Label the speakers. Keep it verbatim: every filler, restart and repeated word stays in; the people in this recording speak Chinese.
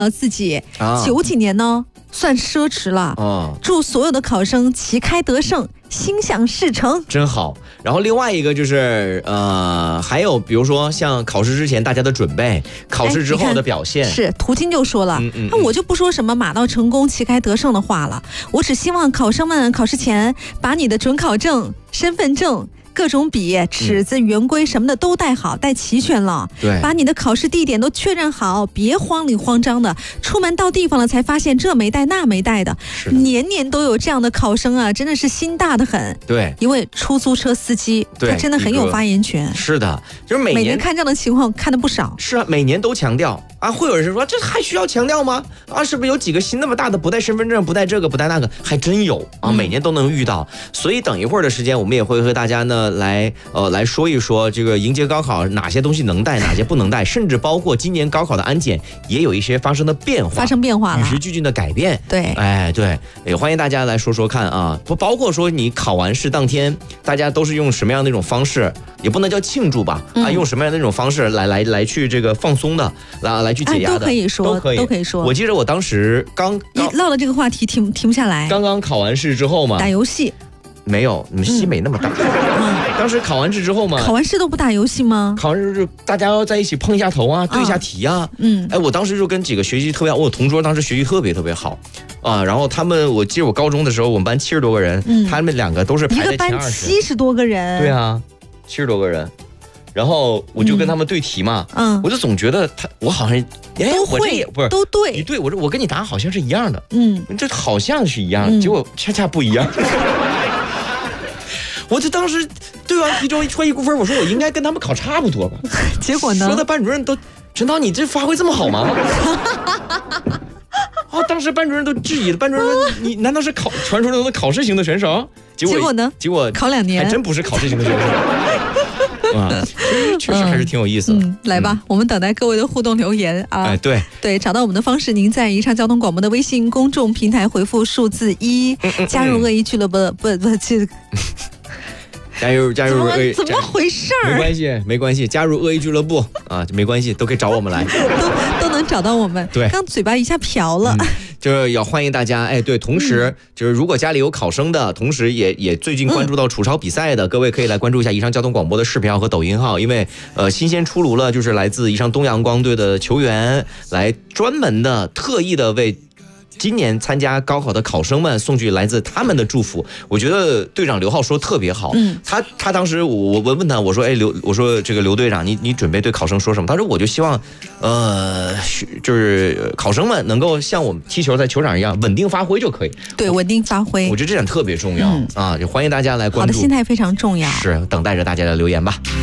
Speaker 1: 呃自己
Speaker 2: 啊
Speaker 1: 九几年呢算奢侈了。
Speaker 2: 哦，
Speaker 1: 祝所有的考生旗开得胜，心想事成。
Speaker 2: 真好。然后另外一个就是呃，还有比如说像考试之前大家的准备，考试之后的表现。
Speaker 1: 是途经就说了，那、
Speaker 2: 嗯嗯
Speaker 1: 嗯、我就不说什么马到成功旗开得胜的话了，我只希望考生们考试前把你的准考证、身份证、各种笔、尺子、圆规什么的都带好，带齐全了。
Speaker 2: 对，
Speaker 1: 把你的考试地点都确认好，别慌里慌张的，出门到地方了才发现这没带那没带的。
Speaker 2: 是的
Speaker 1: 年年都有这样的考生啊，真的是心大的很。
Speaker 2: 对，
Speaker 1: 因为出租车司机他真的很有发言权。
Speaker 2: 是的，就是每年
Speaker 1: 每年看这样的情况看的不少。
Speaker 2: 是啊，每年都强调啊，会有人说这还需要强调吗？啊，是不是有几个心那么大的不带身份证、不带这个、不带那个？还真有啊，每年都能遇到。嗯、所以等一会儿的时间，我们也会和大家呢来呃来说一说这个迎接高考哪些东西能带，哪些不能带，甚至包括今年高考的安检也有一些发生的变化，
Speaker 1: 发生变化了，
Speaker 2: 与时俱进的改变。
Speaker 1: 对，
Speaker 2: 哎对，也欢迎大家来说说看啊，不包括说你考完试当天，大家都是用什么样的一种方式，也不能叫庆祝吧，嗯、啊，用什么样的一种方式来来来去这个放松的，来来去解压的，
Speaker 1: 哎、都可以说，
Speaker 2: 都可以，
Speaker 1: 都可以说。
Speaker 2: 我记得我当时刚
Speaker 1: 一唠了这个话题停停不下来，
Speaker 2: 刚刚考完试之后嘛，
Speaker 1: 打游戏。
Speaker 2: 没有，你们西北那么大。嗯、当时考完试之后嘛，
Speaker 1: 考完试都不打游戏吗？
Speaker 2: 考完试就大家要在一起碰一下头啊，对一下题啊。嗯，哎，我当时就跟几个学习特别好，我同桌当时学习特别特别好啊。然后他们，我记得我高中的时候，我们班七十多个人，嗯、他们两个都是排在前二十。
Speaker 1: 一个班七十多个人。
Speaker 2: 对啊，七十多个人。然后我就跟他们对题嘛，嗯，我就总觉得他，我好像，哎，
Speaker 1: 都会，
Speaker 2: 不是
Speaker 1: 都对，
Speaker 2: 一对，我说我跟你答好像是一样的，
Speaker 1: 嗯，
Speaker 2: 这好像是一样，嗯、结果恰恰不一样。我就当时对完题之后出一估分，我说我应该跟他们考差不多吧。
Speaker 1: 结果呢？
Speaker 2: 说的班主任都，陈涛你这发挥这么好吗？啊！当时班主任都质疑了，班主任说你难道是考传说中的考试型的选手？结果
Speaker 1: 结果呢？
Speaker 2: 结果
Speaker 1: 考两年，
Speaker 2: 还真不是考试型的选手。啊，确实还是挺有意思的。
Speaker 1: 嗯，来吧，嗯、我们等待各位的互动留言啊。
Speaker 2: 哎，对
Speaker 1: 对，找到我们的方式，您在宜昌交通广播的微信公众平台回复数字一，嗯嗯、加入恶意俱乐部，不不这。
Speaker 2: 加入加入恶意，
Speaker 1: 怎么回事儿？
Speaker 2: 没关系，没关系，加入恶意俱乐部啊，没关系，都可以找我们来，
Speaker 1: 都都能找到我们。
Speaker 2: 对，
Speaker 1: 刚嘴巴一下瓢了。嗯
Speaker 2: 就是要欢迎大家，哎，对，同时、嗯、就是如果家里有考生的，同时也也最近关注到楚超比赛的、嗯、各位可以来关注一下宜昌交通广播的视频号和抖音号，因为呃新鲜出炉了，就是来自宜昌东阳光队的球员来专门的特意的为今年参加高考的考生们送去来自他们的祝福。我觉得队长刘浩说特别好，嗯，他他当时我我问他，我说哎刘我说这个刘队长你你准备对考生说什么？他说我就希望呃就是考生们能够像我们踢球在球场一样稳定发挥就可以。
Speaker 1: 对，稳定发挥，
Speaker 2: 我觉得这点特别重要、嗯、啊，就欢迎大家来关注。
Speaker 1: 好的心态非常重要，
Speaker 2: 是等待着大家的留言吧。